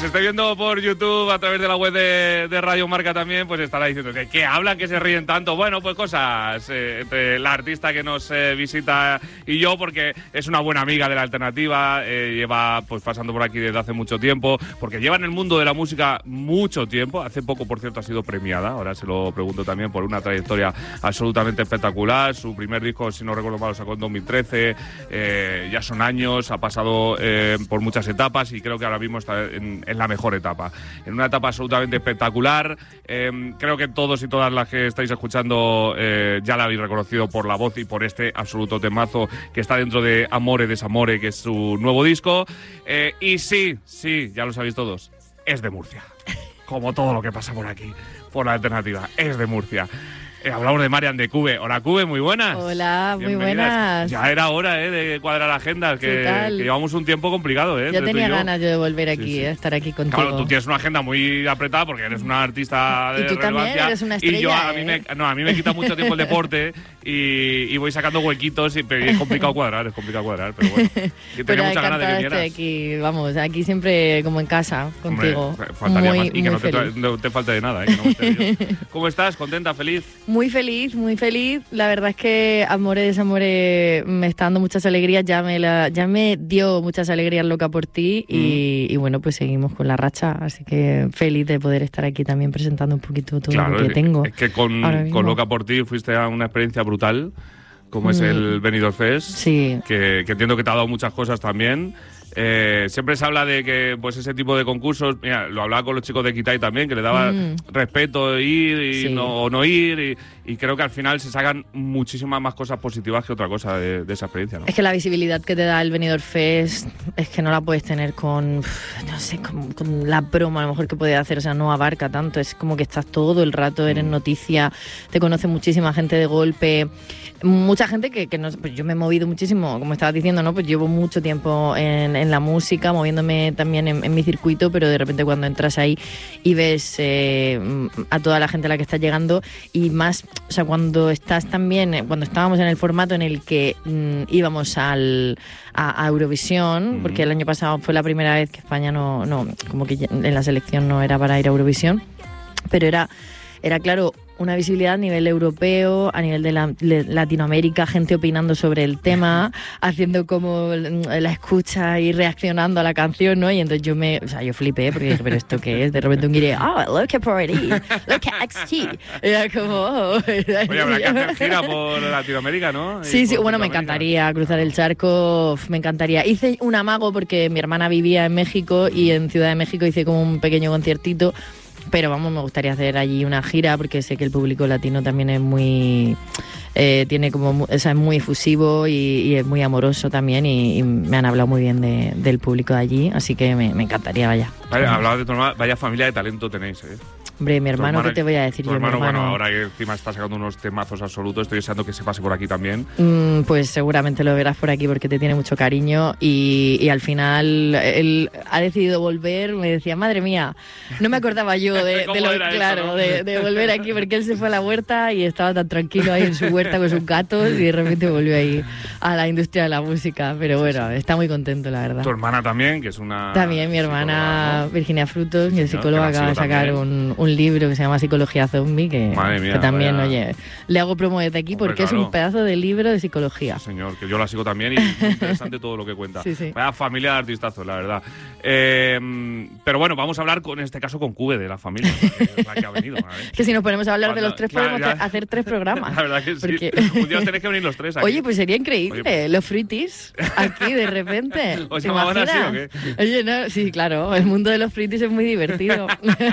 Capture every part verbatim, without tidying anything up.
nos esté viendo por YouTube a través de la web de, de Radio Marca también, pues estará diciendo que, que hablan, que se ríen tanto. Bueno, pues cosas eh, entre la artista que nos eh, visita y yo, porque es una buena amiga de la alternativa, eh, lleva pues pasando por aquí desde hace mucho tiempo, porque lleva en el mundo de la música mucho tiempo. Hace poco, por cierto, ha sido premiada, ahora se lo pregunto también, por una trayectoria absolutamente espectacular. Su primer disco, si no recuerdo mal, lo sacó en dos mil trece, eh, ya son años, ha pasado eh, por muchas etapas y creo que ahora mismo está en, en la mejor etapa, en una etapa absolutamente espectacular. Eh, creo que todos y todas las que estáis escuchando eh, ya la habéis reconocido por la voz y por este absoluto temazo que está dentro de Amore Desamore, que es su nuevo disco. Eh, y sí, sí, ya lo sabéis todos, es de Murcia. Como todo lo que pasa por aquí, por la alternativa, es de Murcia. Eh, hablamos de Marian de Cube. Hola, Cube, muy buenas. Hola, muy buenas. Ya era hora eh, de cuadrar agendas, que, que llevamos un tiempo complicado. Eh, yo tenía ganas yo de volver aquí, sí, sí. Eh, estar aquí contigo. Claro, tú tienes una agenda muy apretada porque eres una artista de y tú relevancia. También eres una estrella, y yo, a, ¿eh? mí me, no, a mí me quita mucho tiempo el deporte y, y voy sacando huequitos y es complicado cuadrar, es complicado cuadrar, pero bueno. Yo tenía mucha ganas de que vinieras. Aquí, vamos, aquí siempre como en casa, contigo. Hombre, faltaría muy, más. Y que no te, feliz. no te falte de nada, eh, que no me entere yo. ¿Cómo estás? ¿Contenta? ¿Feliz? Muy feliz, muy Muy feliz, la verdad es que Amore Desamore me está dando muchas alegrías, ya me, la, ya me dio muchas alegrías Loca por ti y, mm. y bueno, pues seguimos con la racha, así que feliz de poder estar aquí también presentando un poquito todo claro, lo que es, tengo. Es que con, con Loca por ti fuiste a una experiencia brutal, como mm. es el Benidorm Fest, sí. que, que entiendo que te ha dado muchas cosas también. Eh, siempre se habla de que pues ese tipo de concursos, mira, lo hablaba con los chicos de Kitai también, que le daba mm. respeto ir y sí. no, o no ir y, y creo que al final se sacan muchísimas más cosas positivas que otra cosa de, de esa experiencia, ¿no? Es que la visibilidad que te da el Benidorm Fest es que no la puedes tener con, no sé, con, con la broma a lo mejor que puedes hacer, o sea, no abarca tanto, es como que estás todo el rato, eres noticia, te conoce muchísima gente de golpe, mucha gente que, que no, pues yo me he movido muchísimo, como estabas diciendo, ¿no? Pues llevo mucho tiempo en en la música, moviéndome también en, en mi circuito, pero de repente cuando entras ahí y ves eh, a toda la gente a la que estás llegando y más, o sea, cuando estás también, cuando estábamos en el formato en el que mm, íbamos al, a, a Eurovisión, mm. porque el año pasado fue la primera vez que España no, no, como que en la selección no era para ir a Eurovisión, pero era, era claro, una visibilidad a nivel europeo, a nivel de, la, de Latinoamérica, gente opinando sobre el tema, haciendo como la escucha y reaccionando a la canción, ¿no? Y entonces yo me, o sea, yo flipé porque dije, pero ¿esto qué es? De repente un guiré, oh, look at Party, look at X T. Y era como, oh. Oye, habrá que hacer gira por Latinoamérica, ¿no? Sí, sí, bueno, me encantaría cruzar el charco, me encantaría. Hice un amago porque mi hermana vivía en México y en Ciudad de México hice como un pequeño conciertito. Pero vamos, me gustaría hacer allí una gira porque sé que el público latino también es muy... Eh, tiene como, o sea, es muy efusivo y, y es muy amoroso también y, y me han hablado muy bien de, del público de allí, así que me, me encantaría, vaya. Vaya, hablabas de tu hermana, vaya familia de talento tenéis, ¿eh? Hombre, mi hermano, hermano, ¿qué te voy a decir yo? Hermano, mi hermano, bueno, ahora que encima está sacando unos temazos absolutos, estoy deseando que se pase por aquí también. Mm, pues seguramente lo verás por aquí porque te tiene mucho cariño y, y al final él ha decidido volver. Me decía, madre mía, no me acordaba yo de, de lo claro, ¿no? de, de volver aquí porque él se fue a la huerta y estaba tan tranquilo ahí en su huerta con sus gatos y de repente volvió ahí a la industria de la música. Pero bueno, sí, sí. Está muy contento, la verdad. Tu hermana también, que es una... También mi hermana, ¿no? Virginia Frutos, mi psicóloga, acaba de sacar un, un libro que se llama Psicología Zombie, que, mía, que también, vaya... oye, le hago promo desde aquí. Hombre, porque claro. Es un pedazo de libro de psicología. Sí, señor, que yo la sigo también y es muy interesante todo lo que cuenta. Sí, sí. Vaya familia de artistazos, la verdad. Eh, pero bueno, vamos a hablar con, en este caso con Cube, de la familia, que es la que ha venido. Es que si nos ponemos a hablar Cuando, de los tres, claro, podemos ya... hacer tres programas. La verdad que porque... sí. Un día tenéis que venir los tres aquí. Oye, pues sería increíble, Oye, pues... los fruitis, aquí de repente. ¿Os llamaban así o qué? Oye, no, sí, claro, el mundo de los fruitis es muy divertido.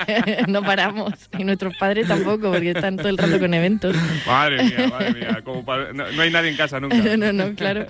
No paramos. Y nuestros padres tampoco, porque están todo el rato con eventos. Madre mía, madre mía. Como padre... no, no hay nadie en casa nunca. No, no, no, claro.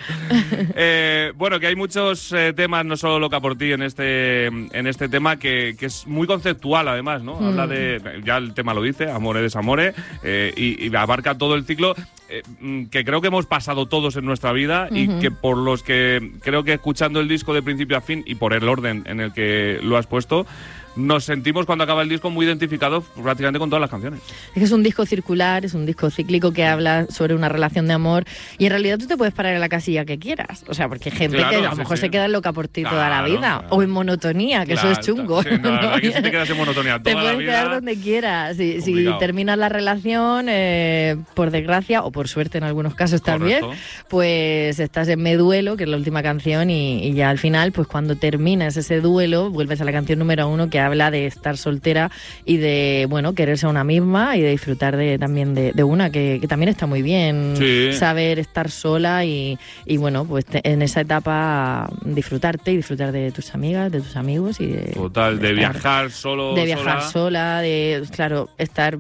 Eh, bueno, que hay muchos eh, temas, no solo Loca por ti, en este, en este tema, que, que es muy conceptual, además, ¿no? Mm. Habla de, ya el tema lo dice, Amore Desamore, eh, y, y abarca todo el ciclo eh, que creo que hemos pasado todos en nuestra vida uh-huh. y que por los que creo que escuchando el disco de principio a fin y por el orden en el que lo has puesto, nos sentimos cuando acaba el disco muy identificados prácticamente con todas las canciones. Es que es un disco circular, es un disco cíclico que habla sobre una relación de amor y en realidad tú te puedes parar en la casilla que quieras. O sea, porque hay gente Claro, que a lo sí, mejor sí. se queda loca por ti Claro, toda la vida. claro. O en monotonía, que Claro, eso es chungo. sí, no, la verdad que si te quedas en monotonía Te toda la puedes vida, quedar donde quieras. Si, si complicado. terminas la relación, eh, por desgracia, o por suerte en algunos casos también, Correcto. pues estás en Me Duelo, que es la última canción, y, y ya al final, pues cuando terminas ese duelo, vuelves a la canción número uno que habla de estar soltera y de, bueno, quererse a una misma y de disfrutar de, también de, de una, que, que también está muy bien, Sí. saber estar sola y, y bueno, pues te- en esa etapa disfrutarte y disfrutar de tus amigas, de tus amigos y de... Total, de estar- viajar solo. de viajar sola. sola, de, claro, estar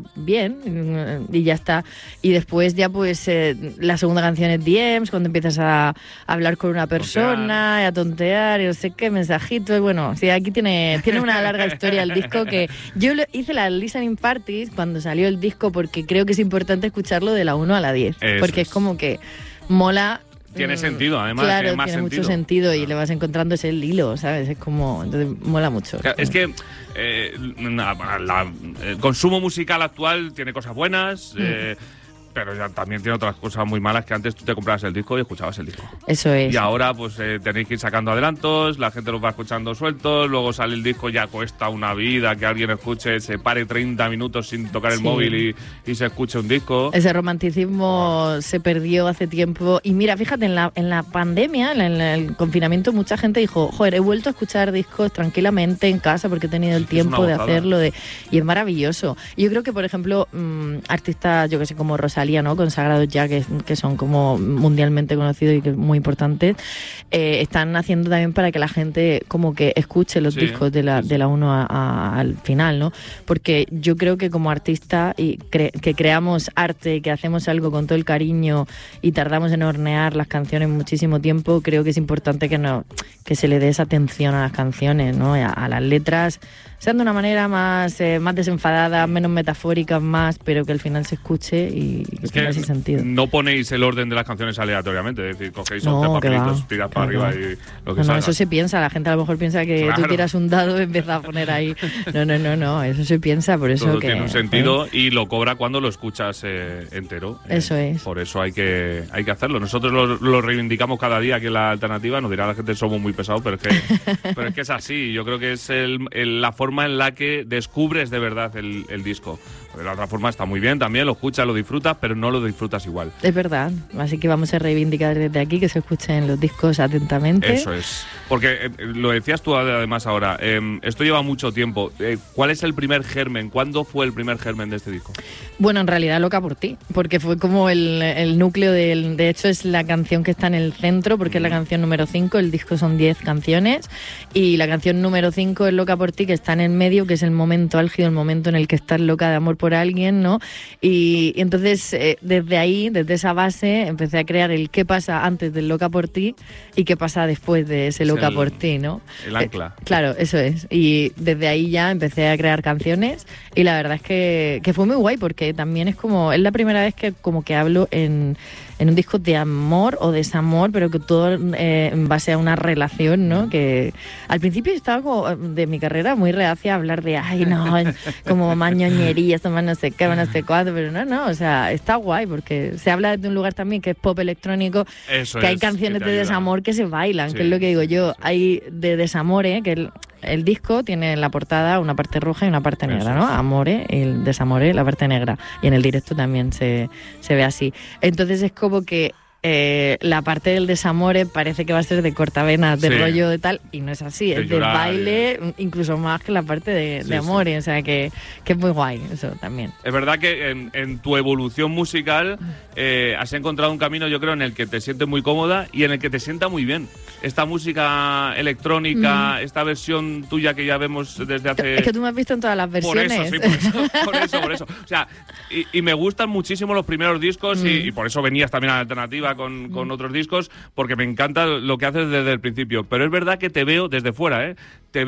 bien y ya está. Y después ya pues eh, la segunda canción es D Ms, cuando empiezas a, a hablar con una persona, y a tontear y no sé qué, mensajitos. Y bueno, sí, aquí tiene, tiene una larga historia el disco que yo lo, hice las listening parties cuando salió el disco porque creo que es importante escucharlo de la uno a la diez. Eso Porque es. es como que mola. Tiene mm, sentido, además, Claro, tiene más tiene mucho sentido. sentido y Claro. le vas encontrando ese hilo, ¿sabes? Es como, entonces mola mucho. Claro, es que eh, la- la- el consumo musical actual tiene cosas buenas, eh, pero ya también tiene otras cosas muy malas que antes tú te comprabas el disco y escuchabas el disco. Eso es. Y ahora pues eh, tenéis que ir sacando adelantos, la gente los va escuchando sueltos, luego sale el disco, ya cuesta una vida que alguien escuche, se pare treinta minutos sin tocar el Sí. móvil y, y se escuche un disco. Ese romanticismo se perdió hace tiempo. Y mira, fíjate, en la, en la pandemia, en, la- en el confinamiento, mucha gente dijo, joder, he vuelto a escuchar discos tranquilamente en casa porque he tenido el Es tiempo una de gozada. hacerlo. De, y es maravilloso. Y yo creo que, por ejemplo, mmm, artistas, yo que sé, como Rosalía, ¿no? Consagrados ya, que, que son como mundialmente conocidos y que muy importantes, eh, están haciendo también para que la gente como que escuche los Sí, discos de la, sí, sí. de la uno a- a- al final, ¿no? Porque yo creo que como artista y cre- que creamos arte, que hacemos algo con todo el cariño y tardamos en hornear las canciones muchísimo tiempo, creo que es importante que no que se le dé esa atención a las canciones, ¿no? A, a las letras, sean de una manera más, eh, más desenfadada, menos metafórica, más, pero que al final se escuche y que Es tenga que ese sentido. no ponéis el orden de las canciones aleatoriamente, es decir, cogéis No, once que va. papelitos, tirad para Claro. arriba y lo que No, no, salga. eso se piensa, la gente a lo mejor piensa que Claro. tú tiras un dado y empiezas a poner ahí. No, no, no, no, eso se piensa, por eso Todo que... tiene un sentido y lo cobra cuando lo escuchas eh, entero. Eh, Eso es. Por eso hay que hay que hacerlo. Nosotros lo, lo reivindicamos cada día que en la alternativa. Nos dirá la gente somos muy pesados, pero es que, pero es, que es así. Yo creo que es el, el- la forma en la que descubres de verdad el, el disco. De la otra forma está muy bien también, lo escuchas, lo disfrutas, pero no lo disfrutas igual. Es verdad, así que vamos a reivindicar desde aquí que se escuchen los discos atentamente. Eso es. Porque eh, lo decías tú además ahora, eh, esto lleva mucho tiempo. Eh, ¿Cuál es el primer germen? ¿Cuándo fue el primer germen de este disco? Bueno, en realidad Loca por ti, porque fue como el, el núcleo del... De hecho, es la canción que está en el centro, porque es la canción número cinco, el disco son diez canciones, y la canción número cinco es Loca por ti, que está en el medio, que es el momento álgido, el momento en el que estás loca de amor por alguien, ¿no? Y, y entonces, eh, desde ahí, desde esa base, empecé a crear el qué pasa antes del Loca por ti y qué pasa después de ese Es Loca el- por ti, ¿no? El ancla. Eh, claro, eso es. Y desde ahí ya empecé a crear canciones y la verdad es que, que fue muy guay porque también es como, es la primera vez que como que hablo en, en un disco de amor o desamor, pero que todo eh, en base a una relación, ¿no? Que al principio estaba como de mi carrera muy reacia a hablar de, ay, no, como más ñoñería, esto más no sé qué, más no sé cuánto, pero no, no, o sea, está guay porque se habla desde un lugar también que es pop electrónico, Eso que hay es, canciones que te de ayuda. desamor que se bailan, Sí, que es lo que digo sí, yo. sí. Hay de desamore, que el, el disco tiene en la portada una parte roja y una parte Eso negra, ¿no? es. Amore y el desamore, la parte negra. Y en el directo también se, se ve así. Entonces es como que eh, la parte del desamore parece que va a ser de cortavenas, de Sí. rollo de tal, y no es así, De es de llorar, baile, incluso más que la parte de, Sí, de sí. amore, o sea que, que es muy guay eso también. Es verdad que en, en tu evolución musical eh, has encontrado un camino, yo creo, en el que te sientes muy cómoda y en el que te sienta muy bien. Esta música electrónica, esta versión tuya que ya vemos desde hace... Es que tú me has visto en todas las Por versiones. eso, sí, por eso, por eso, por eso. O sea, y, y me gustan muchísimo los primeros discos y, y por eso venías también a la alternativa con, con otros discos, porque me encanta lo que haces desde el principio. Pero es verdad que te veo desde fuera, ¿eh? Te veo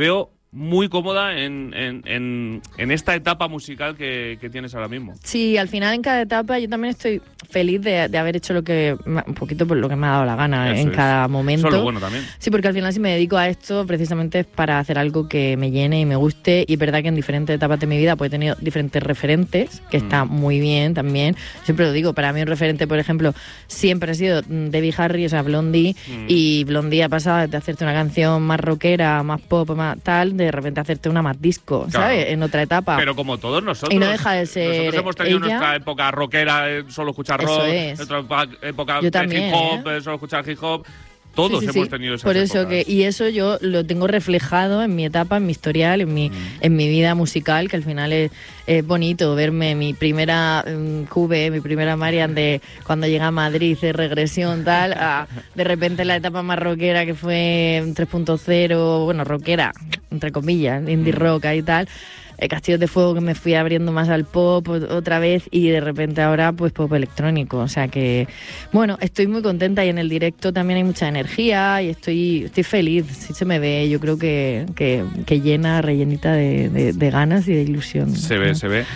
muy cómoda en, en, en, en esta etapa musical que, que tienes ahora mismo. Sí, al final en cada etapa yo también estoy feliz de, de haber hecho lo que, un poquito por lo que me ha dado la gana Eso en es. cada momento. Eso es lo bueno también. Sí, porque al final si me dedico a esto precisamente es para hacer algo que me llene y me guste, y es verdad que en diferentes etapas de mi vida pues he tenido diferentes referentes, que mm. está muy bien también. Siempre lo digo, para mí un referente, por ejemplo, siempre ha sido Debbie Harry, o sea, Blondie, mm. y Blondie ha pasado de hacerte una canción más rockera, más pop, más tal, de repente hacerte una más disco, claro. ¿sabes? En otra etapa. Pero como todos nosotros. Y no deja de ser Nosotros hemos tenido ella. nuestra época rockera, eh, solo escuchar rock, nuestra época Yo de también, hip hop, ¿eh? eh, solo escuchar hip hop. Todos sí, sí, hemos sí. tenido esas Por eso épocas. que, y eso yo lo tengo reflejado en mi etapa, en mi historial, en mi, mm. en mi vida musical, que al final es, es bonito verme mi primera um, Q V, mi primera Marian de cuando llega a Madrid, de regresión, tal, a de repente la etapa más rockera que fue tres punto cero, bueno, rockera, entre comillas, indie rock y tal. Castillos de Fuego, que me fui abriendo más al pop otra vez, y de repente ahora pues pop electrónico, o sea que bueno, estoy muy contenta, y en el directo también hay mucha energía y estoy estoy feliz, sí se me ve, yo creo que, que, que llena, rellenita de, de, de ganas y de ilusión. Se ve, se ve.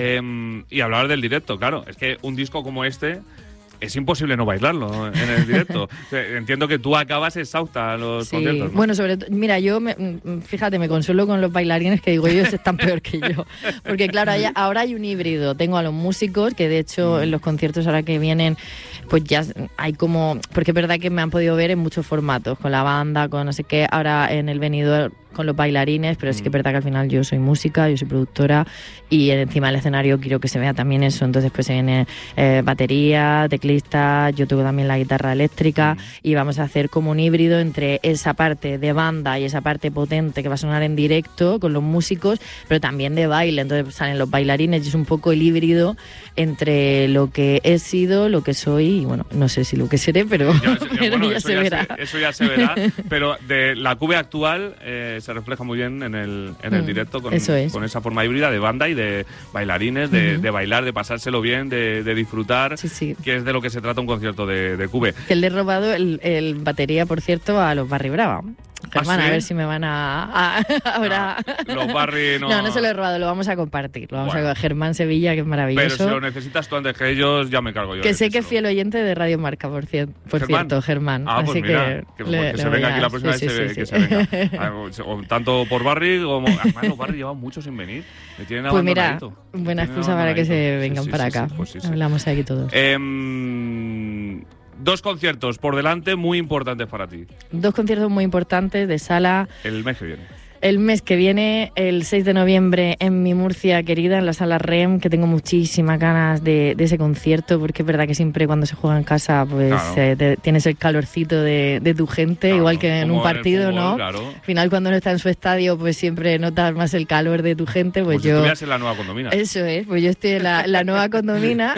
eh, y hablar del directo, claro, es que un disco como este es imposible no bailarlo en el directo. Entiendo que tú acabas exhausta los sí. conciertos, ¿no? Bueno, sobre todo, mira, yo, me, fíjate, me consuelo con los bailarines, que digo, ellos están peor que yo. Porque claro, hay, ahora hay un híbrido. Tengo a los músicos, que de hecho mm. en los conciertos ahora que vienen, pues ya hay como... Porque es verdad que me han podido ver en muchos formatos, con la banda, con no sé qué, ahora en el Benidorm con los bailarines, pero sí que es verdad que al final yo soy música, yo soy productora, y encima del escenario quiero que se vea también eso. Entonces pues se viene eh, batería, teclista, yo toco también la guitarra eléctrica, y vamos a hacer como un híbrido entre esa parte de banda y esa parte potente que va a sonar en directo con los músicos, pero también de baile. Entonces pues, salen los bailarines, y es un poco el híbrido entre lo que he sido, lo que soy, y bueno, no sé si lo que seré, pero, ya, ya, pero bueno, ya eso se ya verá. Se, eso ya se verá, pero de la Q V actual eh, se refleja muy bien en el, en el mm, directo con, eso es. con esa forma híbrida de banda y de bailarines, de, uh-huh. de bailar, de pasárselo bien, de, de disfrutar, sí, sí. que es de lo que se trata un concierto de, de Q V. Que le he robado el, el batería, por cierto, a los Barry Brava. Germán, ¿Ah, sí? A ver si me van a... a ahora... No, los Barry no... no, no se lo he robado, lo vamos a compartir. Lo vamos bueno. a Germán Sevilla, que es maravilloso. Pero si lo necesitas tú antes que ellos, ya me cargo yo. Que sé que es fiel oyente de Radio Marca, por, cier- por ¿Germán? cierto, Germán. Ah, pues así mira, que, que, le, que se venga aquí la próxima sí, vez, sí, se, sí, que sí. se venga. Tanto por Barry como... Además, los Barry llevan mucho sin venir. Me tienen pues mira, buena excusa para que se vengan sí, sí, para sí, acá. Sí, pues sí, sí. Hablamos aquí todos. Eh, Dos conciertos por delante muy importantes para ti. Dos conciertos muy importantes de sala. El mes que viene. El mes que viene, el seis de noviembre, en mi Murcia querida, en la sala R E M, que tengo muchísimas ganas de, de ese concierto, porque es verdad que siempre cuando se juega en casa, pues claro. eh, te, tienes el calorcito de, de tu gente, claro, igual que en un partido, en fútbol, ¿no? Claro. Al final, cuando uno está en su estadio, pues siempre notas más el calor de tu gente. Pues, pues yo... estuvieras en la Nueva Condomina. Eso es, pues yo estoy en la, la Nueva Condomina,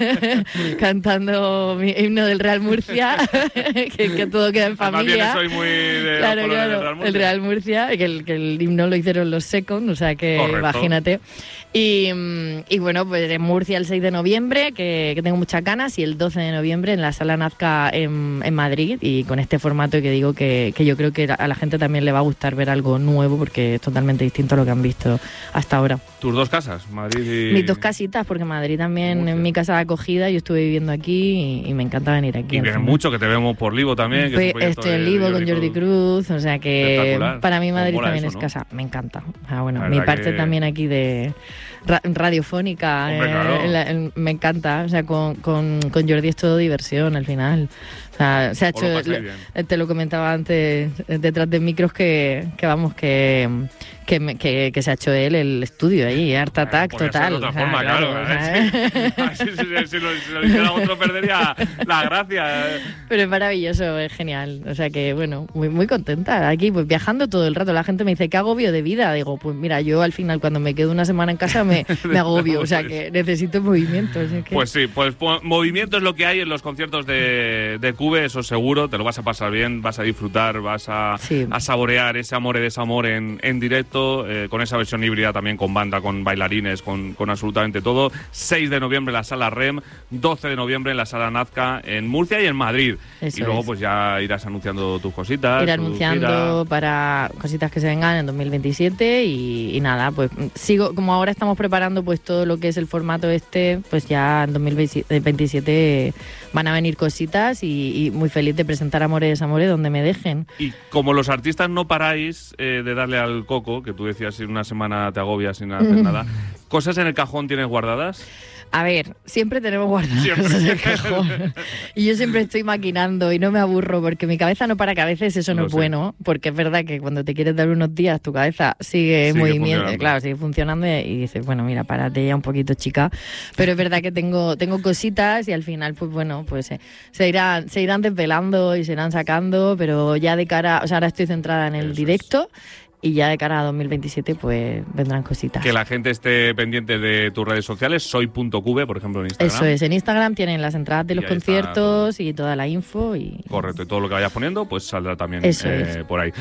cantando mi himno del Real Murcia, que, que todo queda en familia. Además, soy muy de claro, claro, del Real Murcia. El Real Murcia, que el que el himno lo hicieron los Second, o sea que correcto. Imagínate. Y, y bueno, pues en Murcia el seis de noviembre, que, que tengo muchas ganas, y el doce de noviembre en la Sala Nazca en, en Madrid, y con este formato que digo que, que yo creo que a la gente también le va a gustar ver algo nuevo, porque es totalmente distinto a lo que han visto hasta ahora. ¿Tus dos casas? Madrid y... Mis dos casitas, porque Madrid también es mi casa de acogida, yo estuve viviendo aquí y, y me encanta venir aquí. Y vienes mucho, que te vemos por Livo también. Que pues estoy en Livo con Jordi Cruz, Cruz, o sea que para mí Madrid también eso, es ¿no? casa, me encanta. O sea, bueno, mi parte que... también aquí de ra- radiofónica, Hombre, eh, claro. la, el, me encanta, o sea, con, con, con Jordi es todo diversión al final. O sea, se ha hecho, lo, te lo comentaba antes, detrás de micros, que, que vamos, que... Que, me, que, que se ha hecho él el estudio ahí, Art Attack bueno, total. De otra o sea, forma, claro. claro si, si, si, si, lo, si lo hiciera otro perdería la gracia. Pero es maravilloso, es genial. O sea que, bueno, muy muy contenta aquí, pues viajando todo el rato. La gente me dice, ¿qué agobio de vida? Digo, pues mira, yo al final cuando me quedo una semana en casa me, me agobio. O sea que necesito movimiento. O sea que... Pues sí, pues, pues movimiento es lo que hay en los conciertos de, de Cube, eso seguro. Te lo vas a pasar bien, vas a disfrutar, vas a, sí. a saborear ese amor y desamor en, en directo. concierto, eh, con esa versión híbrida también con banda, con bailarines, con, con absolutamente todo. seis de noviembre en la Sala R E M, doce de noviembre en la Sala Nazca en Murcia y en Madrid. Eso y luego es. pues ya irás anunciando tus cositas. Ir tu anunciando gira. para cositas que se vengan en dos mil veintisiete y, y nada, pues sigo, como ahora estamos preparando pues todo lo que es el formato este, pues ya en dos mil veintisiete van a venir cositas y, y muy feliz de presentar Amores, Amores donde me dejen. Y como los artistas no paráis eh, de darle al coco, que tú decías si una semana te agobias sin hacer nada, ¿cosas en el cajón tienes guardadas? A ver, siempre tenemos guardadas Siempre. cosas en el cajón. Y yo siempre estoy maquinando y no me aburro porque mi cabeza no para, que a veces eso no Lo es sé. bueno, porque es verdad que cuando te quieres dar unos días tu cabeza sigue en Sigue movimiento, funcionando. claro, sigue funcionando y dices, bueno, mira, párate ya un poquito, chica. Pero es verdad que tengo tengo cositas y al final, pues bueno, pues eh, se irán se irán desvelando y se irán sacando, pero ya de cara, o sea, ahora estoy centrada en el Eso es. directo. Y ya de cara a dos mil veintisiete, pues vendrán cositas. Que la gente esté pendiente de tus redes sociales, soy.cube, por ejemplo, en Instagram. Eso es, en Instagram tienen las entradas de Y los ahí está conciertos y toda la info. Y Correcto, y todo lo que vayas poniendo, pues saldrá también Eso eh, es. por ahí.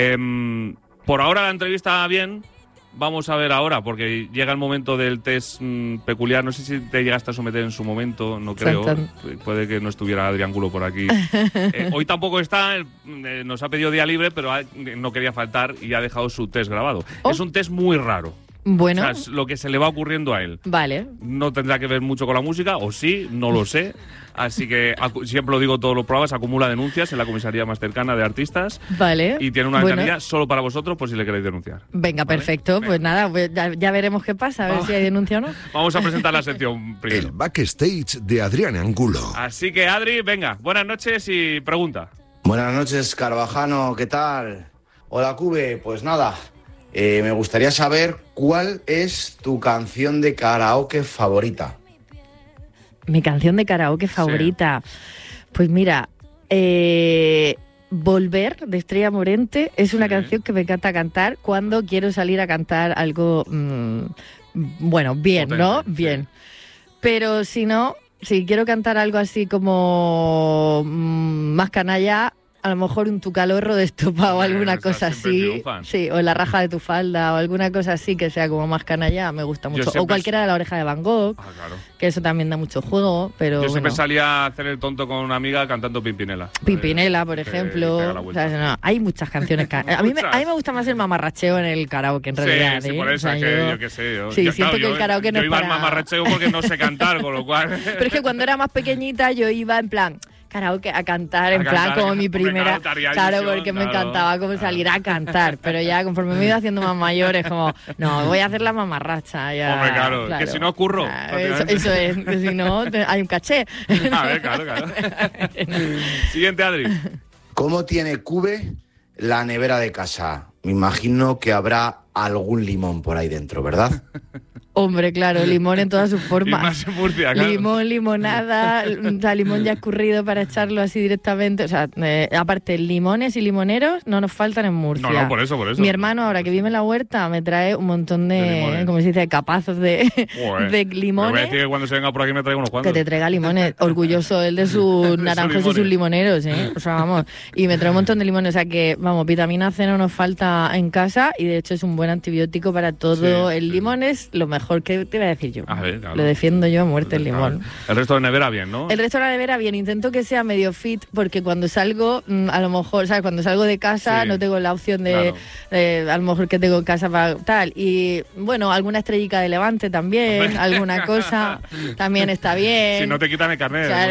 Em, por ahora la entrevista bien. Vamos a ver ahora, porque llega el momento del test mmm, peculiar. No sé si te llegaste a someter en su momento, no creo. Tan, Puede que no estuviera Adrián Gulo por aquí. eh, hoy tampoco está, eh, nos ha pedido día libre, pero ha- no quería faltar y ha dejado su test grabado. Oh. Es un test muy raro. Bueno, O sea, es lo que se le va ocurriendo a él. vale. No tendrá que ver mucho con la música, o sí, no lo sé. Así que acu- siempre lo digo todos los programas, acumula denuncias en la comisaría más cercana de artistas Vale. y tiene una Bueno, ventanilla solo para vosotros por si le queréis denunciar. Venga, ¿Vale? perfecto. Venga. Pues nada, pues ya, ya veremos qué pasa, a ver Vamos. si hay denuncia o no. Vamos a presentar la sección primero. El backstage de Adrián Angulo. Así que Adri, venga, buenas noches y pregunta. Buenas noches, Carvajano, ¿qué tal? Hola, Cube, pues nada, eh, me gustaría saber cuál es tu canción de karaoke favorita. Mi canción de karaoke favorita. Pues mira, eh, Volver, de Estrella Morente, es una Sí. canción que me encanta cantar cuando quiero salir a cantar algo, mm, bueno, bien, Potente, ¿no? sí. Bien. Pero si no, si quiero cantar algo así como mm, más canalla, a lo mejor un tu calorro de estopa o Eh, alguna esas cosa siempre así. triunfan. Sí, o en la raja de tu falda o alguna cosa así que sea como más canalla, me gusta Yo mucho. O siempre- cualquiera de la oreja de Van Gogh, Ah, claro. que eso también da mucho juego, pero Yo siempre bueno. salía a hacer el tonto con una amiga cantando Pimpinela. Pimpinela, por Eh, que ejemplo. pega la O vuelta. sea, no, hay muchas canciones. ca- a, mí me, a mí me gusta más el mamarracheo en el karaoke, en realidad. Sí, sí, ¿eh? por O eso, sea, es que yo- yo qué sé. Yo, Sí, yo, siento claro, que el yo- karaoke no yo es iba al para- mamarracheo porque no sé cantar, con lo cual... Pero es que cuando era más pequeñita yo iba en plan karaoke a cantar, A en plan cantar, como mi hombre, primera. claro, haría Claro, ilusión, porque me claro, encantaba como claro. salir a cantar. Pero ya conforme me iba haciendo más mayor es como, no, voy a hacer la mamarracha. Ya, Hombre, claro, que si no curro, Claro, eso, prácticamente. eso es, que si no te- hay un caché. A ver, claro, claro. Siguiente, Adri. ¿Cómo tiene Cube la nevera de casa? Me imagino que habrá algún limón por ahí dentro, ¿verdad? Hombre, claro, limón en todas sus Y formas. más en Murcia, claro. Limón, limonada, o sea, limón ya escurrido para echarlo así directamente. O sea, eh, aparte, limones y limoneros no nos faltan en Murcia. No, no, por eso, por eso. Mi hermano, ahora que vive en la huerta, me trae un montón de, De limones. como se dice, capazos de, Joder. de Me voy a limones. decir que cuando se venga por aquí me traiga unos Que cuantos. te traiga limones, orgulloso él de sus naranjos y sus limones. limoneros, ¿eh? O sea, vamos, y me trae un montón de limones, o sea que, vamos, vitamina C no nos falta en casa y de hecho es un buen antibiótico para todo. Sí, El sí. limón es lo mejor que te voy a decir yo. A ver, claro. Lo defiendo yo a muerte el Claro. limón. El resto de nevera bien, ¿no? El resto de la nevera bien, intento que sea medio fit porque cuando salgo, mm, a lo mejor, ¿sabes? Cuando salgo de casa Sí. no tengo la opción de, Claro. de, a lo mejor que tengo en casa para tal. Y bueno, alguna estrellica de Levante también, alguna cosa también está bien. Si no te quitan el carnet. Claro.